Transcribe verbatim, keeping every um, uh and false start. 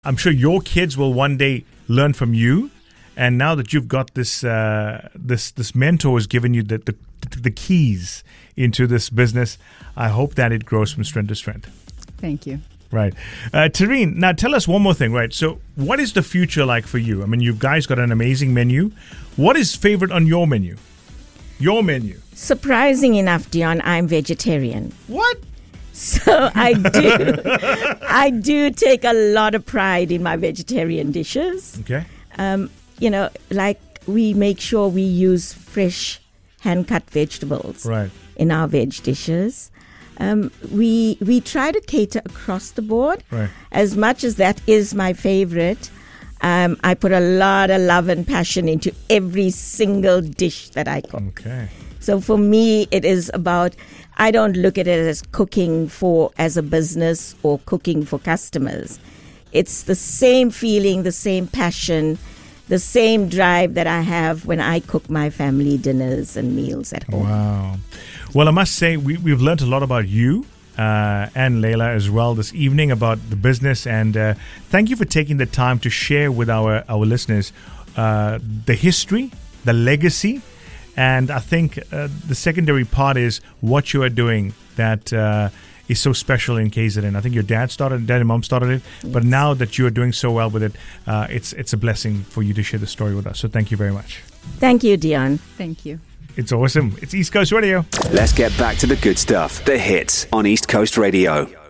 I'm sure your kids will one day learn from you. And now that you've got this, uh, this, this mentor has given you the, the the keys into this business, I hope that it grows from strength to strength. Thank you. Right. Uh, Tareen, now tell us one more thing, right? So what is the future like for you? I mean, you guys got an amazing menu. What is favorite on your menu? Your menu. Surprising enough, Dion, I'm vegetarian. What? So I do, I do take a lot of pride in my vegetarian dishes. Okay. Um, you know, like we make sure we use fresh hand-cut vegetables Right. in our veg dishes. Um, we we try to cater across the board. Right. As much as that is my favorite, um, I put a lot of love and passion into every single dish that I cook. Okay. So for me, it is about, I don't look at it as cooking for as a business or cooking for customers. It's the same feeling, the same passion, the same drive that I have when I cook my family dinners and meals at home. Wow. Well, I must say, we, we've learned a lot about you uh, and Layla as well this evening about the business. And uh, thank you for taking the time to share with our, our listeners uh, the history, the legacy. And I think uh, the secondary part is what you are doing that uh, is so special in K Z N. I think your dad started, dad and mom started it, yes. But now that you are doing so well with it, uh, it's it's a blessing for you to share the story with us. So thank you very much. Thank you, Dion. Thank you. It's awesome. It's East Coast Radio. Let's get back to the good stuff. The hits on East Coast Radio.